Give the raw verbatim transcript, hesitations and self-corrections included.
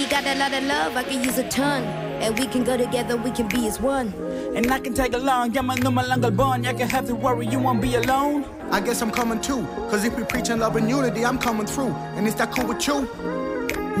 You got a lot of love, I can use a ton. And we can go together, we can be as one. And I can take along, yeah, no malangal bond. You can have to worry, you won't be alone. I guess I'm coming too, cause if we preaching love and unity, I'm coming through. And is that cool with you?